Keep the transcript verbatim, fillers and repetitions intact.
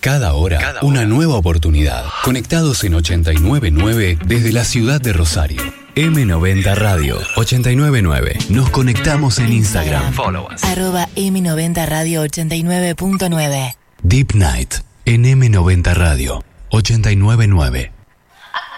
Cada hora, Cada hora, una nueva oportunidad. Conectados en ochenta y nueve punto nueve desde la ciudad de Rosario. eme noventa Radio ochenta y nueve punto nueve. Nos conectamos en Instagram. Follow us. Arroba eme noventa Radio ochenta y nueve punto nueve. Deep Night en eme noventa Radio ochenta y nueve punto nueve.